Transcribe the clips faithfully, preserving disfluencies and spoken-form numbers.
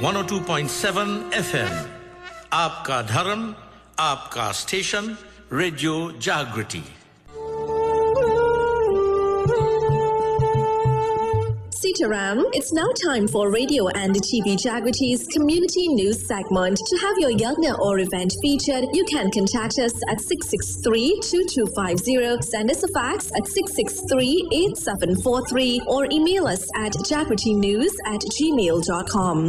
one oh two point seven F M. आपका धर्म, आपका स्टेशन, रेडियो जागृति. Sitaram, it's now time for Radio and T V Jagriti's community news segment. To have your yagna or event featured, you can contact us at six six three, two two five zero, send us a fax at six six three, eight seven four three, or email us at jagritinews at gmail dot com.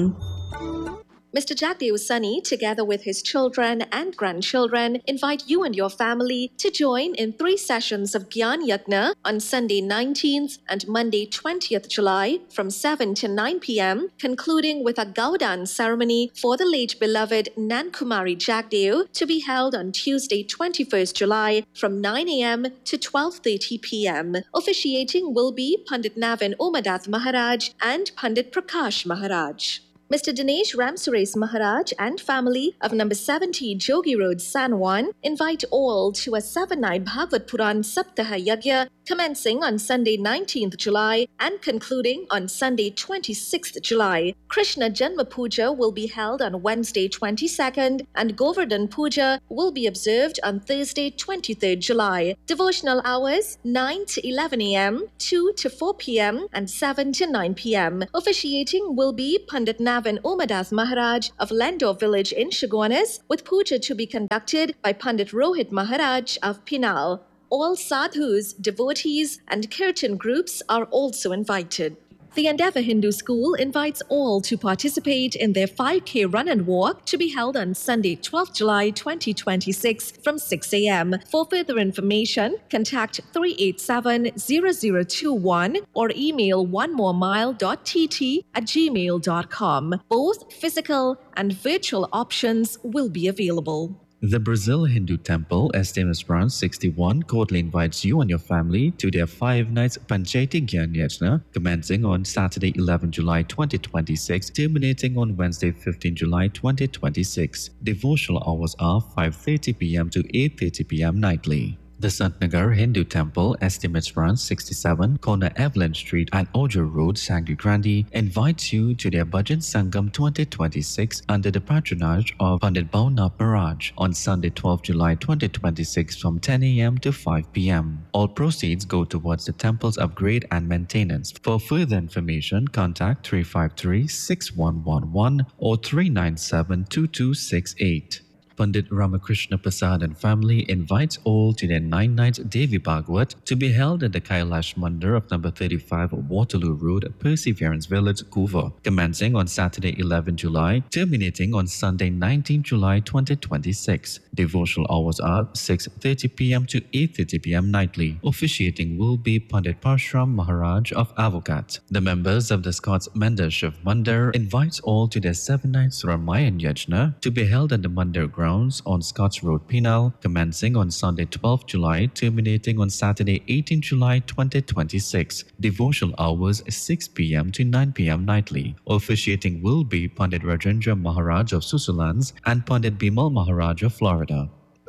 Mister Jagdev Sunny, together with his children and grandchildren, invite you and your family to join in three sessions of Gyan Yagna on Sunday nineteenth and Monday twentieth July from seven to nine p.m., concluding with a Gaudan ceremony for the late beloved Nan Kumari Jagdev to be held on Tuesday twenty-first July from nine a.m. to twelve thirty p.m. Officiating will be Pandit Navin Omadath Maharaj and Pandit Prakash Maharaj. Mister Dinesh Ramsuresh Maharaj and family of number seventy Jogi Road, San Juan, invite all to a seven-night Bhagavad Puran Saptaha Yagya commencing on Sunday nineteenth July and concluding on Sunday twenty-sixth July. Krishna Janma Puja will be held on Wednesday twenty-second and Govardhan Puja will be observed on Thursday twenty-third July. Devotional hours nine to eleven a.m., two to four p.m. and seven to nine p.m. Officiating will be Pandit Navin Omadath Maharaj of Landor village in Chagonas, with puja to be conducted by Pandit Rohit Maharaj of Pinal. All sadhus, devotees and kirtan groups are also invited. The Endeavour Hindu School invites all to participate in their five K run and walk to be held on Sunday twelfth July twenty twenty-six from six a.m. For further information, contact three eight seven, zero zero two one or email one more mile dot t t at gmail dot com. Both physical and virtual options will be available. The Brazil Hindu Temple, Estemas Branch sixty-one, cordially invites you and your family to their five nights Panchayati Gyan Yajna, commencing on Saturday eleventh July twenty twenty-six, terminating on Wednesday fifteenth July twenty twenty-six. Devotional hours are five thirty p.m. to eight thirty p.m. nightly. The Santnagar Hindu Temple, Estimates Branch sixty-seven, corner Evelyn Street and Ojo Road, Sangli Grandi, invites you to their Bhajan Sangam twenty twenty-six under the patronage of Pandit Bhaunap Maharaj on Sunday twelfth July twenty twenty-six from ten a.m. to five p.m. All proceeds go towards the temple's upgrade and maintenance. For further information, contact three five three, six one one one or three nine seven, two two six eight. Pandit Ramakrishna Prasad and family invites all to their nine-night Devi Bhagwat to be held at the Kailash Mandir of number thirty-five Waterloo Road, Perseverance Village, Kuva, commencing on Saturday eleventh July, terminating on Sunday nineteenth July twenty twenty-six. Devotional hours are six thirty p.m. to eight thirty p.m. nightly. Officiating will be Pandit Parshram Maharaj of Avocat. The members of the Scots Mender Shiv Mandir invites all to their seven nights Ramayan Yajna to be held at the Mandir ground on Scotts Road, Penal, commencing on Sunday twelfth July, terminating on Saturday eighteenth July twenty twenty-six. Devotional hours six p.m. to nine p.m. nightly. Officiating will be Pandit Rajendra Maharaj of Susulans and Pandit Bimal Maharaj of Florida.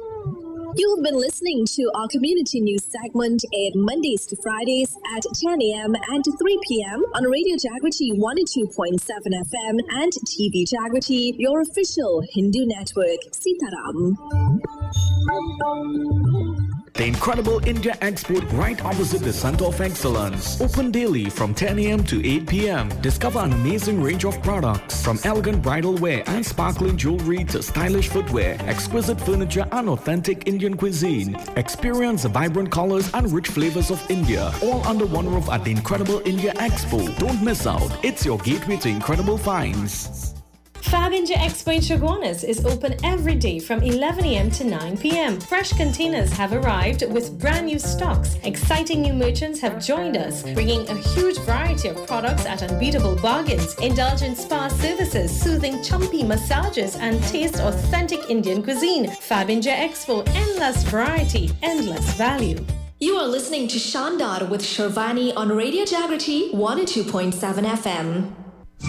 You have been listening to our community news segment aired Mondays to Fridays at ten a.m. and three p.m. on Radio Jagriti one oh two point seven F M and T V Jagriti, your official Hindu network. Sitaram. The incredible India Expo right opposite the Center of Excellence. Open daily from ten a.m. to eight p.m. Discover an amazing range of products from elegant bridal wear and sparkling jewelry to stylish footwear, exquisite furniture and authentic Indian cuisine. Experience the vibrant colors and rich flavors of India, all under one roof at the incredible India Expo. Don't miss out. It's your gateway to incredible finds. Fab India Expo in Chagonas is open every day from eleven a.m. to nine p.m. Fresh containers have arrived with brand new stocks. Exciting new merchants have joined us, bringing a huge variety of products at unbeatable bargains. Indulge in spa services, soothing chumpy massages, and taste authentic Indian cuisine. Fab India Expo, endless variety, endless value. You are listening to Shandar with Sharvani on Radio Jagriti one oh two point seven F M.